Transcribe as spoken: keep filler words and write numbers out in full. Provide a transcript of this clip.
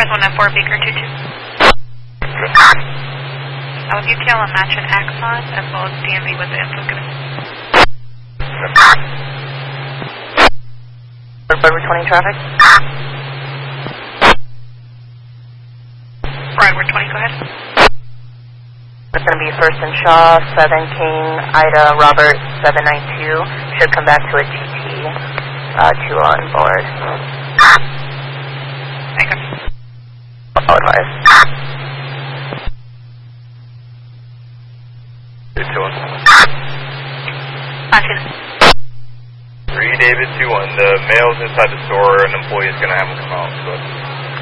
one oh four Beaker two two. I was U T L on match and Axon as well as D M V with the info given. River twenty traffic. Brightwood twenty, go ahead. It's going to be First and Shaw, seven King, Ida, Robert, seven nine two. Should come back to a G T, uh, two on board. Thank you. I'll advise. two one. Uh, two. three David two one. The male's inside the store, an employee is going to have him come out. So